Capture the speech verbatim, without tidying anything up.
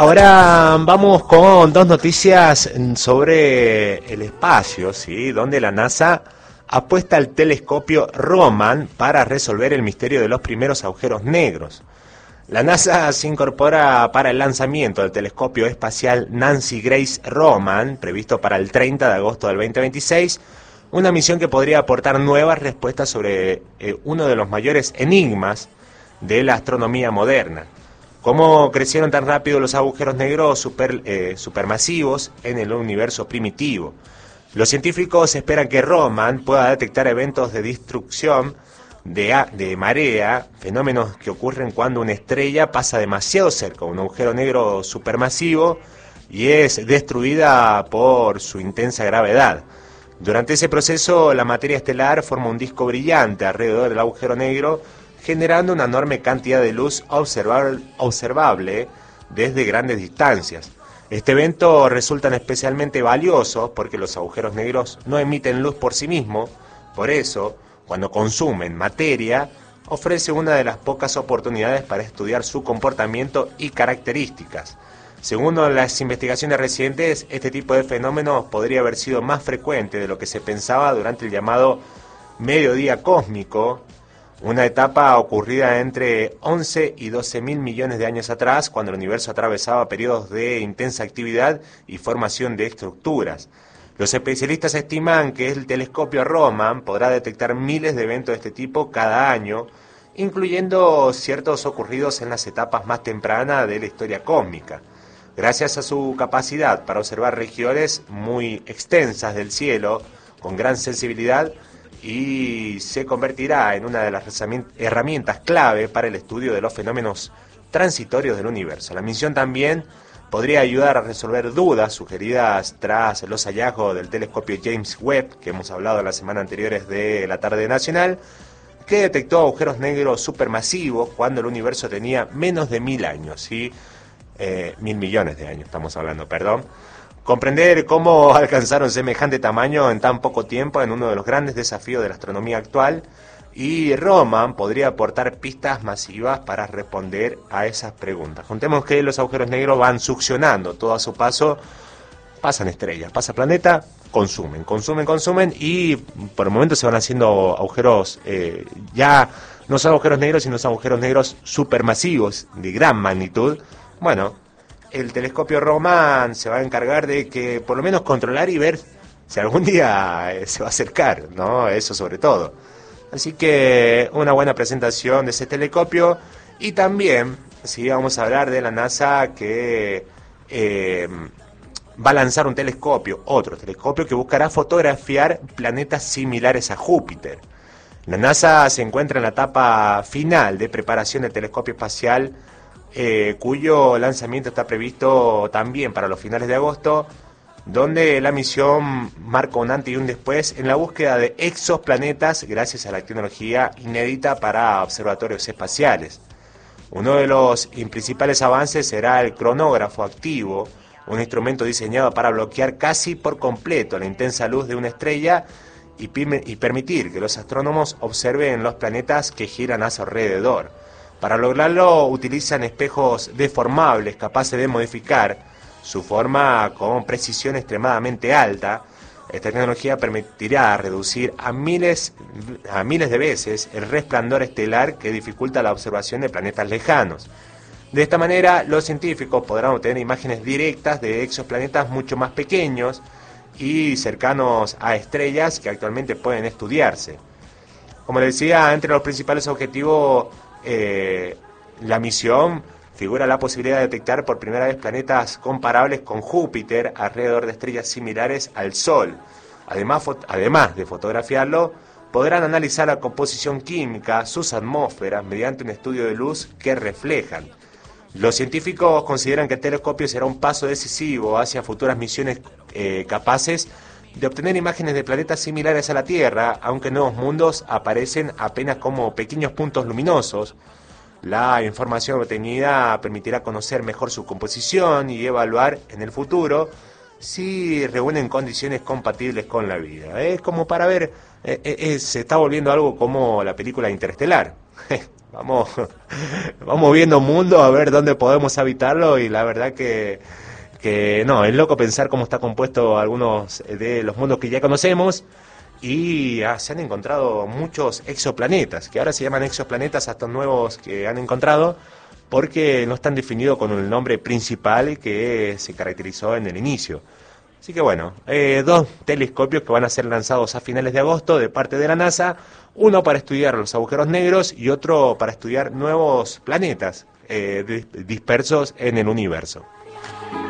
Ahora vamos con dos noticias sobre el espacio, ¿sí? Donde la NASA apuesta al telescopio Roman para resolver el misterio de los primeros agujeros negros. La NASA se incorpora para el lanzamiento del telescopio espacial Nancy Grace Roman, previsto para el treinta de agosto del veinte veintiséis, una misión que podría aportar nuevas respuestas sobre eh, uno de los mayores enigmas de la astronomía moderna. ¿Cómo crecieron tan rápido los agujeros negros super, eh, supermasivos en el universo primitivo? Los científicos esperan que Roman pueda detectar eventos de destrucción de, de marea, fenómenos que ocurren cuando una estrella pasa demasiado cerca a un agujero negro supermasivo y es destruida por su intensa gravedad. Durante ese proceso, la materia estelar forma un disco brillante alrededor del agujero negro, generando una enorme cantidad de luz observable, observable desde grandes distancias. Este evento resulta especialmente valioso porque los agujeros negros no emiten luz por sí mismos, por eso, cuando consumen materia, ofrece una de las pocas oportunidades para estudiar su comportamiento y características. Según las investigaciones recientes, este tipo de fenómenos podría haber sido más frecuente de lo que se pensaba durante el llamado mediodía cósmico, una etapa ocurrida entre once y doce mil millones de años atrás, cuando el universo atravesaba periodos de intensa actividad y formación de estructuras. Los especialistas estiman que el telescopio Roman podrá detectar miles de eventos de este tipo cada año, incluyendo ciertos ocurridos en las etapas más tempranas de la historia cósmica. Gracias a su capacidad para observar regiones muy extensas del cielo con gran sensibilidad, y se convertirá en una de las herramientas clave para el estudio de los fenómenos transitorios del universo. La misión también podría ayudar a resolver dudas sugeridas tras los hallazgos del telescopio James Webb, que hemos hablado en las semanas anteriores de la tarde nacional, que detectó agujeros negros supermasivos cuando el universo tenía menos de mil años, ¿sí? Eh, mil millones de años estamos hablando, perdón. Comprender cómo alcanzaron semejante tamaño en tan poco tiempo en uno de los grandes desafíos de la astronomía actual, y Roman podría aportar pistas masivas para responder a esas preguntas. Contemos que los agujeros negros van succionando todo a su paso, pasan estrellas, pasa planeta, consumen, consumen, consumen, y por el momento se van haciendo agujeros, eh, ya no son agujeros negros, sino son agujeros negros supermasivos, de gran magnitud. Bueno, el telescopio Roman se va a encargar de que por lo menos controlar y ver si algún día eh, se va a acercar, ¿no? Eso sobre todo. Así que una buena presentación de ese telescopio. Y también, sí, vamos a hablar de la NASA, que eh, va a lanzar un telescopio, otro telescopio que buscará fotografiar planetas similares a Júpiter. La NASA se encuentra en la etapa final de preparación del telescopio espacial, Eh, cuyo lanzamiento está previsto también para los finales de agosto, donde la misión marca un antes y un después en la búsqueda de exoplanetas gracias a la tecnología inédita para observatorios espaciales. Uno de los principales avances será el cronógrafo activo, un instrumento diseñado para bloquear casi por completo la intensa luz de una estrella y, y permitir que los astrónomos observen los planetas que giran a su alrededor. Para lograrlo utilizan espejos deformables capaces de modificar su forma con precisión extremadamente alta. Esta tecnología permitirá reducir a miles, a miles de veces el resplandor estelar que dificulta la observación de planetas lejanos. De esta manera, los científicos podrán obtener imágenes directas de exoplanetas mucho más pequeños y cercanos a estrellas que actualmente pueden estudiarse. Como les decía, entre los principales objetivos, Eh, la misión figura la posibilidad de detectar por primera vez planetas comparables con Júpiter alrededor de estrellas similares al Sol. Además, además de fotografiarlo, podrán analizar la composición química, sus atmósferas, mediante un estudio de luz que reflejan. Los científicos consideran que el telescopio será un paso decisivo hacia futuras misiones eh, capaces de obtener imágenes de planetas similares a la Tierra, aunque nuevos mundos aparecen apenas como pequeños puntos luminosos. La información obtenida permitirá conocer mejor su composición y evaluar en el futuro si reúnen condiciones compatibles con la vida. Es como para ver, eh, eh, se está volviendo algo como la película Interestelar. Vamos, vamos viendo mundo a ver dónde podemos habitarlo y la verdad que, que no, es loco pensar cómo está compuesto algunos de los mundos que ya conocemos y ah, se han encontrado muchos exoplanetas, que ahora se llaman exoplanetas a estos nuevos que han encontrado porque no están definidos con el nombre principal que se caracterizó en el inicio. Así que bueno, eh, dos telescopios que van a ser lanzados a finales de agosto de parte de la NASA, uno para estudiar los agujeros negros y otro para estudiar nuevos planetas eh, dispersos en el universo.